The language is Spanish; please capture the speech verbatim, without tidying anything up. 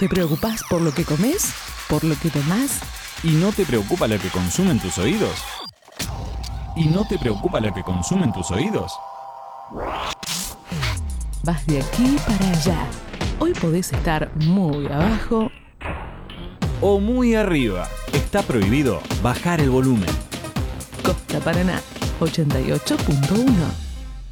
¿Te preocupás por lo que comes? ¿Por lo que tomás? ¿Y no te preocupa lo que consumen tus oídos? ¿Y no te preocupa lo que consumen tus oídos? Vas de aquí para allá. Hoy podés estar muy abajo o muy arriba. Está prohibido bajar el volumen. Costa Paraná ochenta y ocho punto uno.